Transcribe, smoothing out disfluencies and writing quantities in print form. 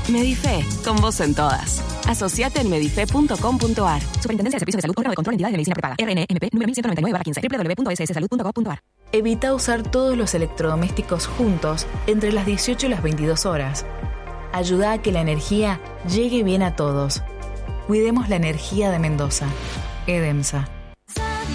Medife, con vos en todas. Asociate en medife.com.ar. Superintendencia de Servicios de Salud, órgano de control, entidades de medicina prepaga. RNMP, número 1199/15. www.sssalud.gov.ar. Evita usar todos los electrodomésticos juntos entre las 18 y las 22 horas. Ayuda a que la energía llegue bien a todos. Cuidemos la energía de Mendoza. EDEMSA.